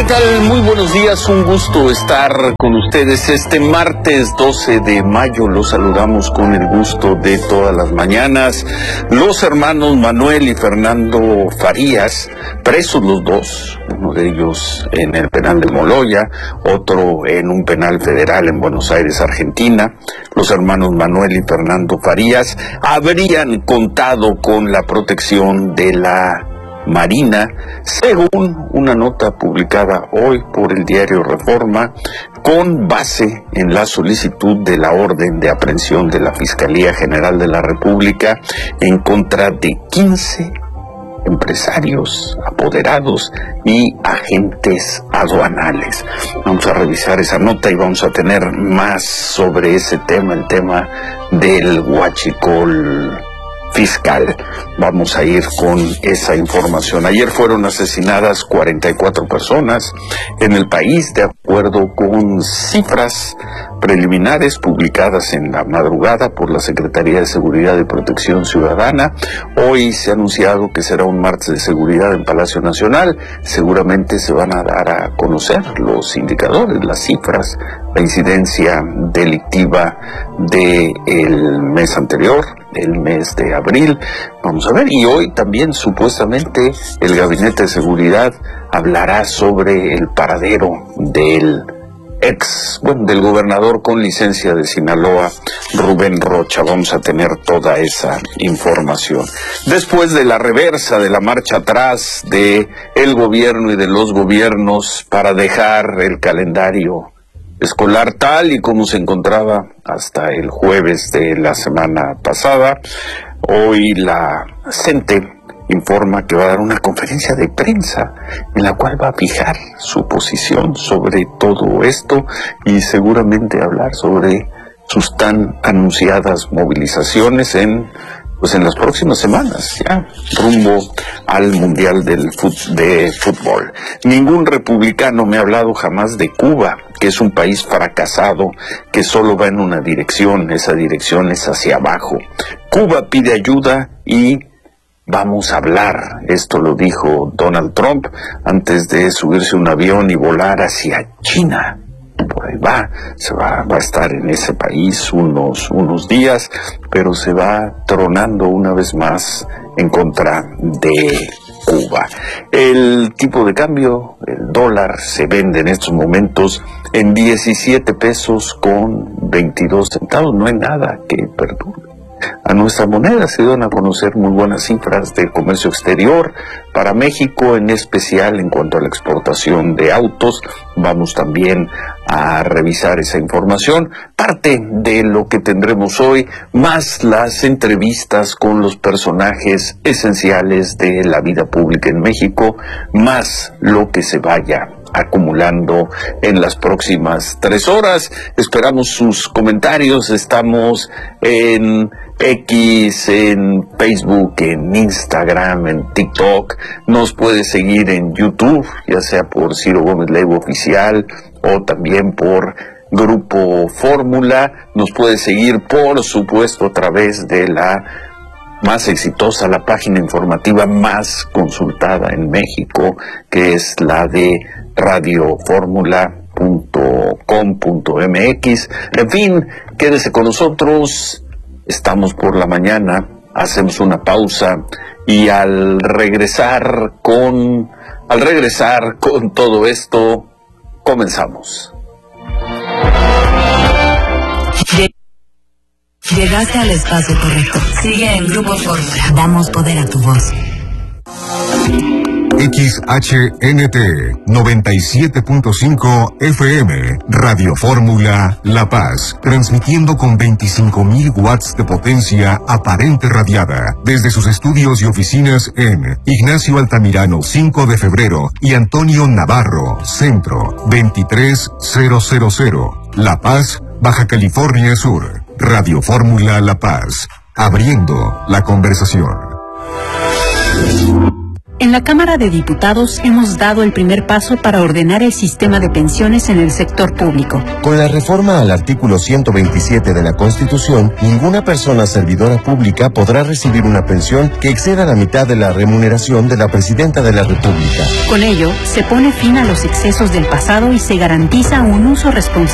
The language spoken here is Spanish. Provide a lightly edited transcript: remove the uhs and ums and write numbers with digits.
tal? Muy buenos días, un gusto estar con ustedes este martes 12 de mayo. Los saludamos con el gusto de todas las mañanas. Los hermanos Manuel y Fernando Farías, presos los dos, uno de ellos en el penal de Moloya, otro en un penal federal en Buenos Aires, Argentina. Los hermanos Manuel y Fernando Farías habrían contado con la protección de la Marina, según una nota publicada hoy por el diario Reforma, con base en la solicitud de la orden de aprehensión de la Fiscalía General de la República en contra de 15 empresarios, apoderados y agentes aduanales. Vamos a revisar esa nota y vamos a tener más sobre ese tema, el tema del huachicol fiscal. Vamos a ir con esa información. Ayer fueron asesinadas 44 personas en el país, de acuerdo con cifras preliminares publicadas en la madrugada por la Secretaría de Seguridad y Protección Ciudadana. Hoy se ha anunciado que será un martes de seguridad en Palacio Nacional. Seguramente se van a dar a conocer los indicadores, las cifras, la incidencia delictiva del mes anterior, el mes de abril. Vamos a ver, y hoy también supuestamente el Gabinete de Seguridad hablará sobre el paradero del del gobernador con licencia de Sinaloa, Rubén Rocha. Vamos a tener toda esa información. Después de la reversa, de la marcha atrás de el gobierno y de los gobiernos para dejar el calendario escolar tal y como se encontraba hasta el jueves de la semana pasada, hoy la CENTE informa que va a dar una conferencia de prensa en la cual va a fijar su posición sobre todo esto y seguramente hablar sobre sus tan anunciadas movilizaciones en las próximas semanas, ya rumbo al Mundial de Fútbol. Ningún republicano me ha hablado jamás de Cuba, que es un país fracasado, que solo va en una dirección, esa dirección es hacia abajo. Cuba pide ayuda y vamos a hablar, esto lo dijo Donald Trump antes de subirse a un avión y volar hacia China. Por ahí va a estar en ese país unos días, pero se va tronando una vez más en contra de Cuba. El tipo de cambio, el dólar, se vende en estos momentos en 17 pesos con 22 centavos. No hay nada que perdure a nuestra moneda. Se dan a conocer muy buenas cifras del comercio exterior para México, en especial en cuanto a la exportación de autos. Vamos también a revisar esa información, parte de lo que tendremos hoy, más las entrevistas con los personajes esenciales de la vida pública en México, más lo que se vaya acumulando en las próximas 3 horas. Esperamos sus comentarios. Estamos en X, en Facebook, en Instagram, en TikTok. Nos puede seguir en YouTube, ya sea por Ciro Gómez Leiva Oficial o también por Grupo Fórmula. Nos puede seguir, por supuesto, a través de la más exitosa, la página informativa más consultada en México, que es la de radioformula.com.mx. En fin, quédese con nosotros. Estamos por la mañana, hacemos una pausa y al regresar con todo esto, comenzamos. Llegaste al espacio correcto. Sigue en Grupo Fórmula. Damos poder a tu voz. XHNT 97.5 FM, Radio Fórmula La Paz, transmitiendo con 25.000 watts de potencia aparente radiada, desde sus estudios y oficinas en Ignacio Altamirano 5 de febrero y Antonio Navarro, Centro 23000, La Paz, Baja California Sur. Radio Fórmula La Paz, abriendo la conversación. En la Cámara de Diputados hemos dado el primer paso para ordenar el sistema de pensiones en el sector público. Con la reforma al artículo 127 de la Constitución, ninguna persona servidora pública podrá recibir una pensión que exceda la mitad de la remuneración de la Presidenta de la República. Con ello, se pone fin a los excesos del pasado y se garantiza un uso responsable